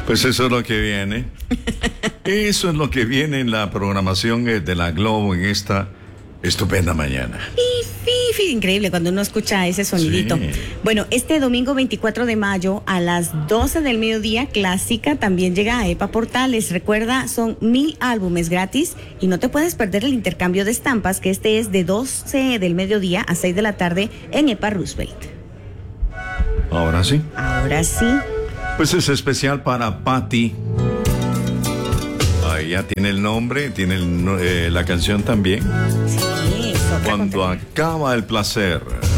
Pues eso es lo que viene. Eso es lo que viene en la programación de la Globo en esta estupenda mañana. Increíble cuando uno escucha ese sonidito. Sí. Bueno, este domingo 24 de mayo a las 12 del mediodía, Clásica también llega a EPA Portales. Recuerda, son 1000 álbumes gratis y no te puedes perder el intercambio de estampas, que este es de 12 del mediodía a 6 de la tarde en EPA Roosevelt. Ahora sí. Ahora sí. Pues es especial para Patty. Ahí ya tiene el nombre, tiene la canción también. Sí, es otra Cuando cosa. acaba el placer.